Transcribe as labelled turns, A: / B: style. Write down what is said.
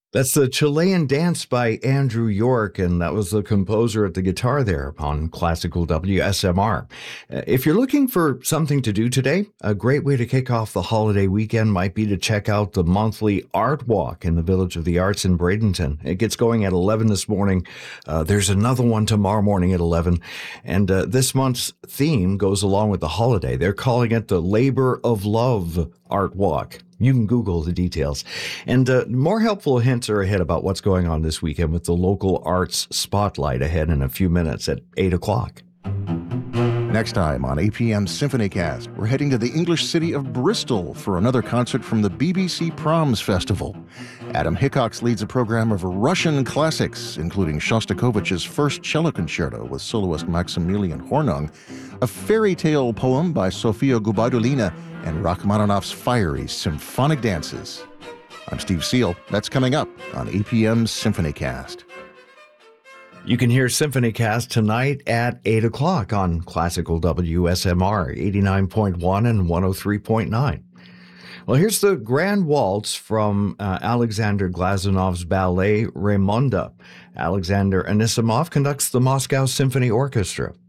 A: That's the Chilean Dance by Andrew York, and that was the composer at the guitar there on classical WSMR. If you're looking for something to do today, a great way to kick off the holiday weekend might be to check out the monthly Art Walk in the Village of the Arts in Bradenton. It gets going at 11 this morning. There's another one tomorrow morning at 11. And this month's theme goes along with the holiday. They're calling it the Labor of Love Art Walk. You can Google the details. And more helpful hints are ahead about what's going on this weekend with the local arts spotlight ahead in a few minutes at 8 o'clock.
B: Next time on APM Symphonycast, we're heading to the English city of Bristol for another concert from the BBC Proms Festival. Adam Hickox leads a program of Russian classics, including Shostakovich's first cello concerto with soloist Maximilian Hornung, a fairy tale poem by Sofia Gubardulina, and Rachmaninoff's fiery symphonic dances. I'm Steve Seal. That's coming up on APM Symphonycast.
A: You can hear Symphonycast tonight at 8 o'clock on classical WSMR 89.1 and 103.9. Well, here's the Grand Waltz from Alexander Glazunov's ballet Raymonda. Alexander Anisimov conducts the Moscow Symphony Orchestra.